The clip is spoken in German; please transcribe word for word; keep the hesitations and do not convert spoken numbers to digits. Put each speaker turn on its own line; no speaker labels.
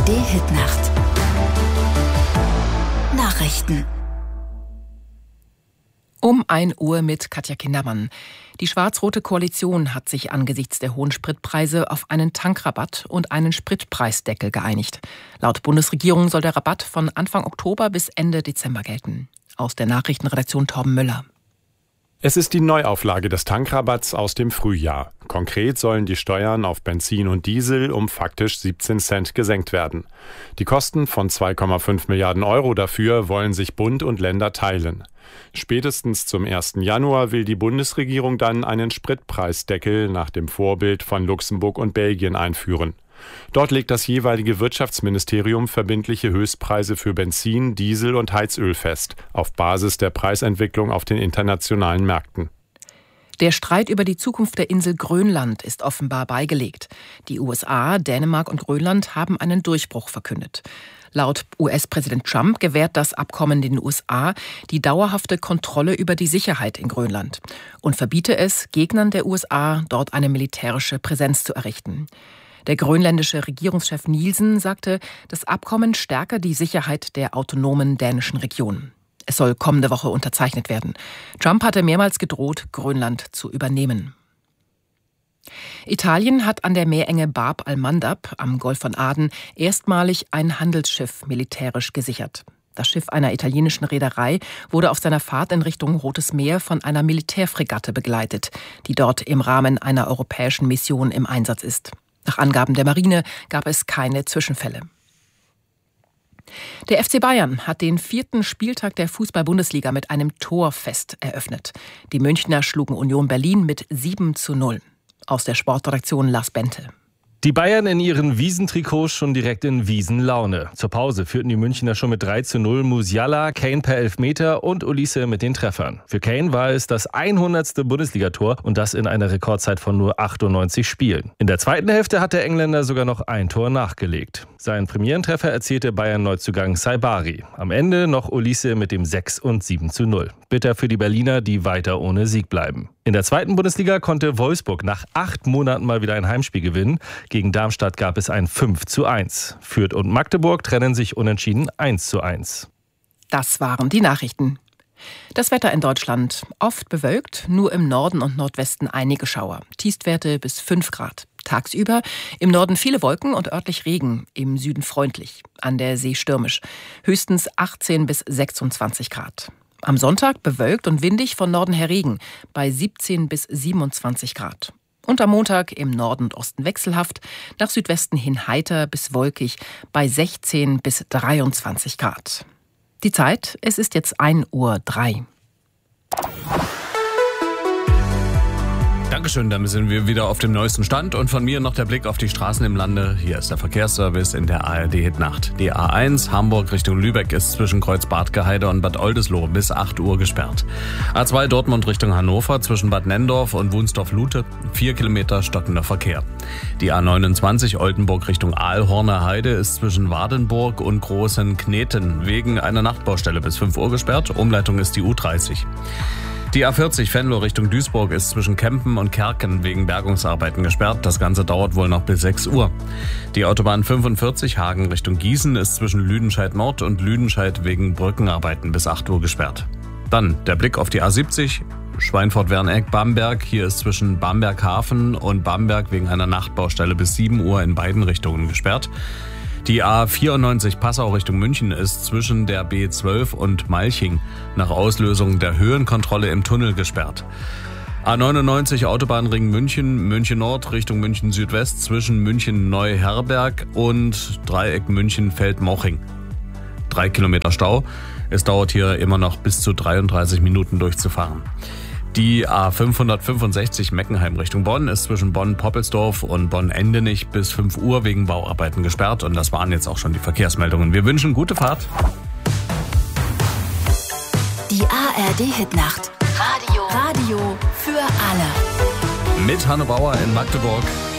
R D-Hitnacht. Nachrichten.
Um ein Uhr mit Katja Kindermann. Die schwarz-rote Koalition hat sich angesichts der hohen Spritpreise auf einen Tankrabatt und einen Spritpreisdeckel geeinigt. Laut Bundesregierung soll der Rabatt von Anfang Oktober bis Ende Dezember gelten. Aus der Nachrichtenredaktion Torben Müller.
Es ist die Neuauflage des Tankrabatts aus dem Frühjahr. Konkret sollen die Steuern auf Benzin und Diesel um faktisch siebzehn Cent gesenkt werden. Die Kosten von zwei Komma fünf Milliarden Euro dafür wollen sich Bund und Länder teilen. Spätestens zum ersten Januar will die Bundesregierung dann einen Spritpreisdeckel nach dem Vorbild von Luxemburg und Belgien einführen. Dort legt das jeweilige Wirtschaftsministerium verbindliche Höchstpreise für Benzin, Diesel und Heizöl fest, auf Basis der Preisentwicklung auf den internationalen Märkten.
Der Streit über die Zukunft der Insel Grönland ist offenbar beigelegt. Die U S A, Dänemark und Grönland haben einen Durchbruch verkündet. Laut U S-Präsident Trump gewährt das Abkommen den U S A die dauerhafte Kontrolle über die Sicherheit in Grönland und verbiete es, Gegnern der U S A dort eine militärische Präsenz zu errichten. Der grönländische Regierungschef Nielsen sagte, das Abkommen stärke die Sicherheit der autonomen dänischen Region. Es soll kommende Woche unterzeichnet werden. Trump hatte mehrmals gedroht, Grönland zu übernehmen. Italien hat an der Meerenge Bab al-Mandab am Golf von Aden erstmalig ein Handelsschiff militärisch gesichert. Das Schiff einer italienischen Reederei wurde auf seiner Fahrt in Richtung Rotes Meer von einer Militärfregatte begleitet, die dort im Rahmen einer europäischen Mission im Einsatz ist. Nach Angaben der Marine gab es keine Zwischenfälle. Der F C Bayern hat den vierten Spieltag der Fußball-Bundesliga mit einem Torfest eröffnet. Die Münchner schlugen Union Berlin mit sieben zu null. Aus der Sportredaktion Lars Bente.
Die Bayern in ihren Wiesentrikots schon direkt in Wiesenlaune. Zur Pause führten die Münchner schon mit drei zu null. Musiala, Kane per Elfmeter und Olise mit den Treffern. Für Kane war es das hundertste Bundesligator und das in einer Rekordzeit von nur achtundneunzig Spielen. In der zweiten Hälfte hat der Engländer sogar noch ein Tor nachgelegt. Seinen Premierentreffer erzielte Bayern-Neuzugang Saibari. Am Ende noch Olise mit dem sechs und sieben zu null. Bitter für die Berliner, die weiter ohne Sieg bleiben. In der zweiten Bundesliga konnte Wolfsburg nach acht Monaten mal wieder ein Heimspiel gewinnen. Gegen Darmstadt gab es ein fünf zu eins. Fürth und Magdeburg trennen sich unentschieden eins zu eins.
Das waren die Nachrichten. Das Wetter in Deutschland oft bewölkt, nur im Norden und Nordwesten einige Schauer. Tiefstwerte bis fünf Grad. Tagsüber im Norden viele Wolken und örtlich Regen, im Süden freundlich, an der See stürmisch. Höchstens achtzehn bis sechsundzwanzig Grad. Am Sonntag bewölkt und windig, von Norden her Regen, bei siebzehn bis siebenundzwanzig Grad. Und am Montag im Norden und Osten wechselhaft, nach Südwesten hin heiter bis wolkig, bei sechzehn bis dreiundzwanzig Grad. Die Zeit, es ist jetzt ein Uhr drei.
Dankeschön, damit sind wir wieder auf dem neuesten Stand und von mir noch der Blick auf die Straßen im Lande. Hier ist der Verkehrsservice in der A R D-Hitnacht. Die A eins Hamburg Richtung Lübeck ist zwischen Kreuz-Bad-Geheide und Bad Oldesloe bis acht Uhr gesperrt. A zwei Dortmund Richtung Hannover zwischen Bad Nenndorf und Wunsdorf-Lute, vier Kilometer stockender Verkehr. Die A neunundzwanzig Oldenburg Richtung Aalhorner Heide ist zwischen Wardenburg und Großen Kneten wegen einer Nachtbaustelle bis fünf Uhr gesperrt. Umleitung ist die U dreißig. Die A vierzig Venlo Richtung Duisburg ist zwischen Kempen und Kerken wegen Bergungsarbeiten gesperrt. Das Ganze dauert wohl noch bis sechs Uhr. Die Autobahn fünfundvierzig Hagen Richtung Gießen ist zwischen Lüdenscheid Nord und Lüdenscheid wegen Brückenarbeiten bis acht Uhr gesperrt. Dann der Blick auf die A siebzig Schweinfurt-Werneck-Bamberg. Hier ist zwischen Bamberg-Hafen und Bamberg wegen einer Nachtbaustelle bis sieben Uhr in beiden Richtungen gesperrt. Die A vierundneunzig Passau Richtung München ist zwischen der B zwölf und Malching nach Auslösung der Höhenkontrolle im Tunnel gesperrt. A neunundneunzig Autobahnring München, München Nord Richtung München Südwest zwischen München Neuherberg und Dreieck München Feldmoching. Drei Kilometer Stau. Es dauert hier immer noch bis zu dreiunddreißig Minuten durchzufahren. Die A fünfhundertfünfundsechzig Meckenheim Richtung Bonn ist zwischen Bonn-Poppelsdorf und Bonn-Endenich bis fünf Uhr wegen Bauarbeiten gesperrt. Und das waren jetzt auch schon die Verkehrsmeldungen. Wir wünschen gute Fahrt.
Die A R D-Hitnacht. Radio. Radio für alle.
Mit Hanno Bauer in Magdeburg.